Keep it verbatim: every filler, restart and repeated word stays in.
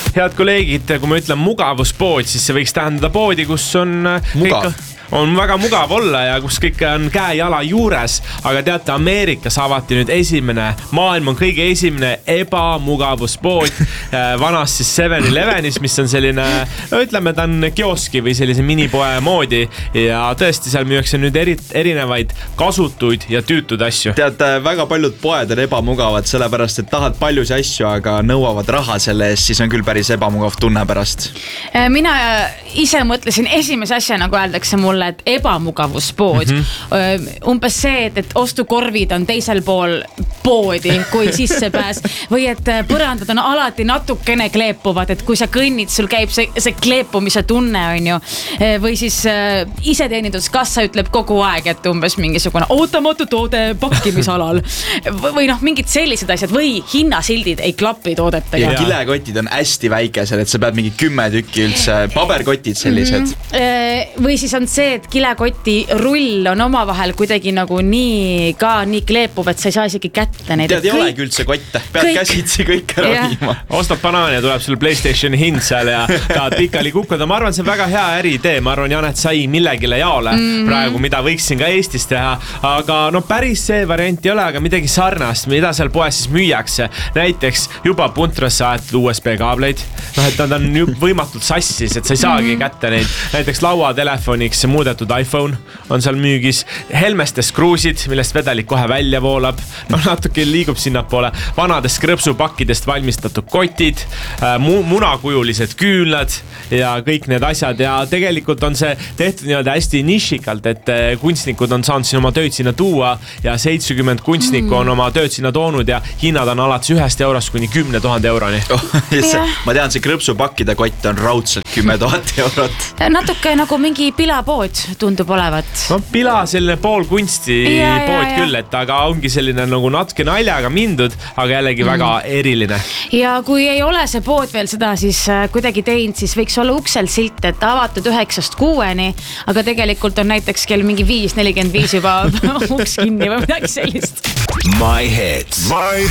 head kolleegid, kui ma ütlen mugavuspood, siis see võiks tähendada poodi, kus on mugav. kõik, on väga mugav olla ja kus kõik on käe-jala juures. Aga teate, Ameerikas avati nüüd esimene, maailm on kõige esimene ebamugavuspood vanas siis seven elevenis, mis on selline, no ütleme, ta on kioski või sellise minipoe moodi ja tõesti seal müüakse nüüd eri, erinevaid kasutuid ja tüütud asju. Teate, väga paljud poed on ebamugavad, sellepärast, et tahad paljusi asju, aga nõuavad raha selle eest, siis on küll päris ebamugav tunne pärast. Mina ise mõtlesin esimese asja, nagu öeldakse mulle, et ebamugavuspood. Mm-hmm. Umbes see, et, et ostukorvid on teisel pool poodi, kui sissepääs. Või et põrandad on alati natukene kleepuvad, et kui sa kõnnid, sul käib see, see kleepumise tunne, on ju. Või siis äh, iseteeninduskassa ütleb kogu aeg, et umbes mingisugune ootamatu toode pakkimisalal. Või noh, mingid sellised asjad. Või hinnasildid ei klapi toodetega. Ja kilekotid on hästi väikesed, et sa pead mingi kümme tükki üldse, paberkotid sellised. Mm-hmm. Või siis on see, et kilekoti rull on omavahel kuidagi nagu nii ka nii kleepuv, et sa ei saa isegi kätte neid. Tead, ei kõik... olegi üldse kotte, pead kõik... käsitsi kõik ära viima. Ostad banaani ja tuleb sul PlayStationi hind seal ja tahad pikali kukkuda. Ma arvan, see on väga hea äriidee. Ma arvan, Janet sai millegile jaole mm-hmm. praegu, mida võiksin ka Eestis teha. Aga no päris see variant ei ole, aga midagi sarnast, mida seal poes siis müüakse. Näiteks juba puntrasse aetud U S B kaableid. No, et nad on võimatult sassis, et sa ei saagi mm-hmm. kätte neid. Näiteks lauatelefoniks muudetud iPhone on seal müügis, helmestes kruusid, millest vedelik kohe välja voolab, no natuke liigub sinnapoole, vanadest krõpsupakkidest valmistatud kotid, mu- munakujulised küünlad ja kõik need asjad ja tegelikult on see tehtud nii-öelda hästi nišikalt, et kunstnikud on saanud siin oma tööd sinna tuua ja seitsekümmend kunstnikku on oma tööd sinna toonud ja hinnad on alates ühest eurost kuni kümne tuhande euroni. Oh, ma tean, see krõpsupakkide kott on raudselt kümme tuhat eurot. Natuke nagu mingi pilapood tundub olevat. No pila selline pool kunsti ja, pood ja, ja. küll, et aga ongi selline nagu natuke naljaga mindud, aga jällegi mm. väga eriline. Ja kui ei ole see pood veel seda siis kuidagi teinud, siis võiks olla uksel silt, et avatud üheksast kuueni, aga tegelikult on näiteks kell mingi viis nelikümmend viis juba uks kinni või midagi sellist. My Hits. My